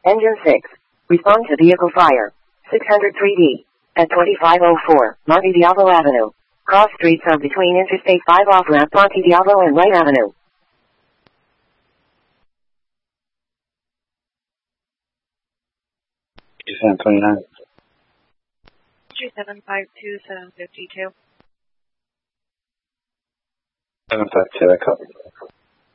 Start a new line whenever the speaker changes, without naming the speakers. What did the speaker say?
Engine 6. Respond to vehicle fire. 603D. At 2504, Monte Diablo Avenue. Cross streets are between Interstate 5 off-ramp Monte Diablo and Wright Avenue.
San 29.
752, 752.
752, I copy.